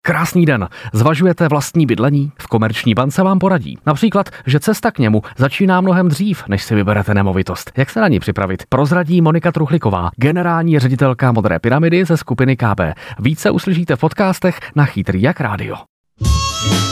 Krásný den. Zvažujete vlastní bydlení? V Komerční bance vám poradí. Například, že cesta k němu začíná mnohem dřív, než si vyberete nemovitost. Jak se na ní připravit? Prozradí Monika Truchliková, generální ředitelka Modré pyramidy ze skupiny KB. Více uslyšíte v podcastech na Chytrý jak rádio.